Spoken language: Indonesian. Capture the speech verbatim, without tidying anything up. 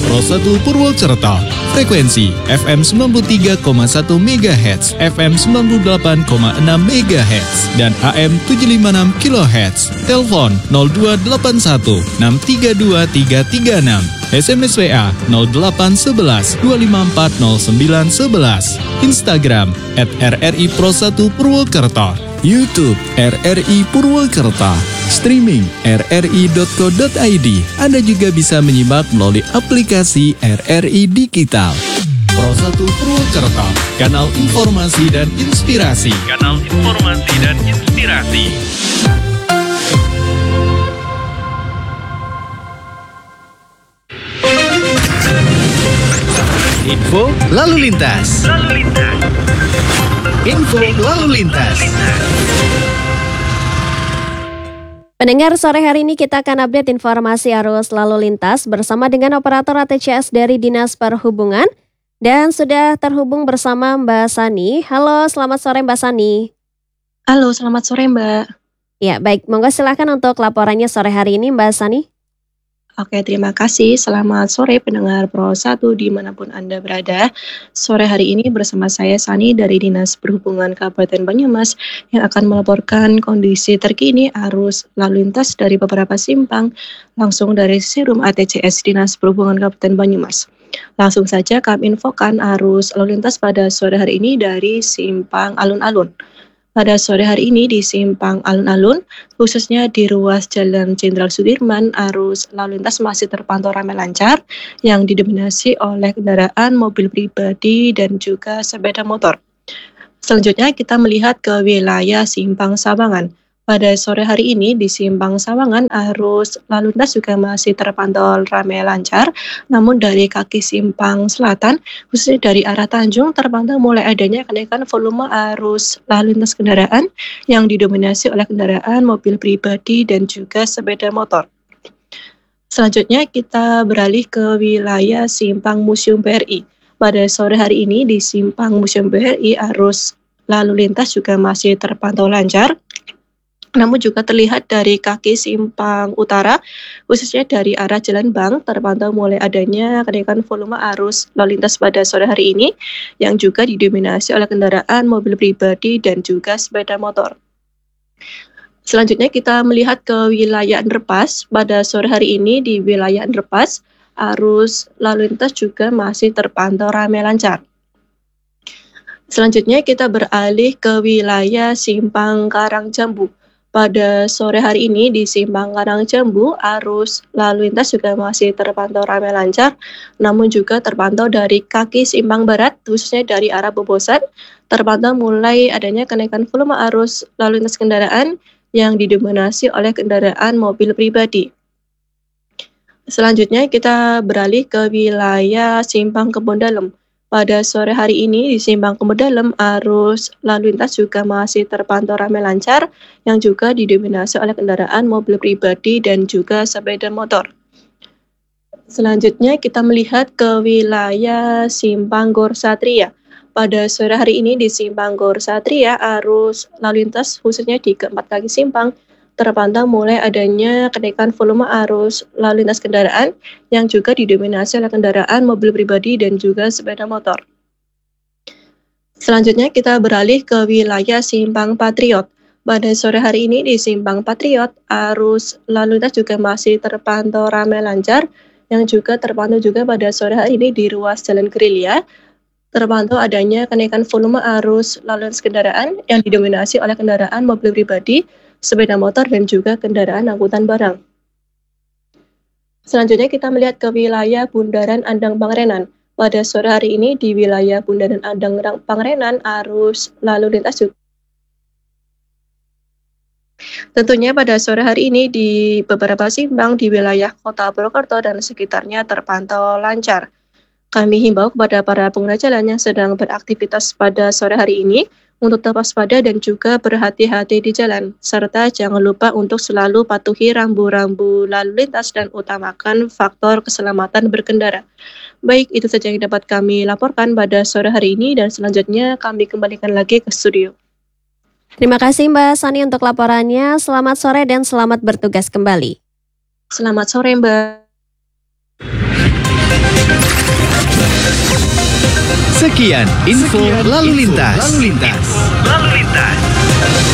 Pro satu Purwokerto. Frekuensi F M sembilan puluh tiga koma satu megahertz, F M sembilan puluh delapan koma enam megahertz, dan A M tujuh ratus lima puluh enam kilohertz. Telepon nol dua delapan satu enam tiga dua tiga tiga enam. S M S W A nol delapan satu satu dua lima empat nol sembilan satu satu. Instagram at R R I Pro satu Purwokerto. YouTube R R I Purwokerto. Streaming r r i dot co dot i d. Anda juga bisa menyimak melalui aplikasi R R I Digital. Pro satu Purwokerto, kanal informasi dan inspirasi. Kanal informasi dan inspirasi. Info lalu lintas. Lalu lintas. Info lalu lintas. Pendengar, sore hari ini kita akan update informasi arus lalu lintas bersama dengan operator A T C S dari Dinas Perhubungan. Dan sudah terhubung bersama Mbak Sani. Halo, selamat sore Mbak Sani. Halo, selamat sore Mbak. Ya, baik. Monggo silakan untuk laporannya sore hari ini Mbak Sani. Oke, terima kasih. Selamat sore pendengar Pro satu dimanapun Anda berada. Sore hari ini bersama saya Sani dari Dinas Perhubungan Kabupaten Banyumas yang akan melaporkan kondisi terkini arus lalu lintas dari beberapa simpang langsung dari Showroom A T C S Dinas Perhubungan Kabupaten Banyumas. Langsung saja kami infokan arus lalu lintas pada sore hari ini dari simpang alun-alun. Pada sore hari ini di simpang alun-alun, khususnya di ruas Jalan Jenderal Sudirman, arus lalu lintas masih terpantau ramai lancar yang didominasi oleh kendaraan mobil pribadi dan juga sepeda motor. Selanjutnya kita melihat ke wilayah Simpang Sawangan. Pada sore hari ini di Simpang Sawangan, arus lalu lintas juga masih terpantau ramai lancar, namun dari kaki Simpang Selatan, khususnya dari arah Tanjung, terpantau mulai adanya kenaikan volume arus lalu lintas kendaraan yang didominasi oleh kendaraan mobil pribadi dan juga sepeda motor. Selanjutnya kita beralih ke wilayah Simpang Museum B R I. Pada sore hari ini di Simpang Museum B R I, arus lalu lintas juga masih terpantau lancar. Namun juga terlihat dari kaki Simpang Utara, khususnya dari arah Jalan Bank, terpantau mulai adanya kenaikan volume arus lalu lintas pada sore hari ini, yang juga didominasi oleh kendaraan mobil pribadi dan juga sepeda motor. Selanjutnya kita melihat ke wilayah Underpass. Pada sore hari ini di wilayah Underpass, arus lalu lintas juga masih terpantau ramai lancar. Selanjutnya kita beralih ke wilayah Simpang Karangjambu. Pada sore hari ini di Simpang Karangjambu, arus lalu lintas juga masih terpantau ramai lancar, namun juga terpantau dari kaki Simpang Barat, khususnya dari arah Bobosan, terpantau mulai adanya kenaikan volume arus lalu lintas kendaraan yang didominasi oleh kendaraan mobil pribadi. Selanjutnya kita beralih ke wilayah Simpang Kebon Dalem. Pada sore hari ini di Simpang Kebon Dalem, arus lalu lintas juga masih terpantau ramai lancar yang juga didominasi oleh kendaraan mobil pribadi dan juga sepeda motor. Selanjutnya kita melihat ke wilayah Simpang Gor Satria. Pada sore hari ini di Simpang Gor Satria, arus lalu lintas khususnya di keempat kaki simpang terpantau mulai adanya kenaikan volume arus lalu lintas kendaraan yang juga didominasi oleh kendaraan mobil pribadi dan juga sepeda motor. Selanjutnya kita beralih ke wilayah Simpang Patriot. Pada sore hari ini di Simpang Patriot, arus lalu lintas juga masih terpantau ramai lancar yang juga terpantau juga pada sore hari ini di ruas Jalan Gerilya. Terpantau adanya kenaikan volume arus lalu lintas kendaraan yang didominasi oleh kendaraan mobil pribadi, sepeda motor, dan juga kendaraan angkutan barang. Selanjutnya kita melihat ke wilayah Bundaran Andang Pangerenan. Pada sore hari ini di wilayah Bundaran Andang Pangerenan, arus lalu lintas juga tentunya pada sore hari ini di beberapa simpang di wilayah Kota Purwokerto dan sekitarnya terpantau lancar. Kami himbau kepada para pengguna jalan yang sedang beraktivitas pada sore hari ini untuk tetap waspada dan juga berhati-hati di jalan, serta jangan lupa untuk selalu patuhi rambu-rambu lalu lintas dan utamakan faktor keselamatan berkendara. Baik, itu saja yang dapat kami laporkan pada sore hari ini dan selanjutnya kami kembalikan lagi ke studio. Terima kasih Mbak Sani untuk laporannya. Selamat sore dan selamat bertugas kembali. Selamat sore Mbak. Sekian info lalu lintas. Lalu lintas. Lalu lintas.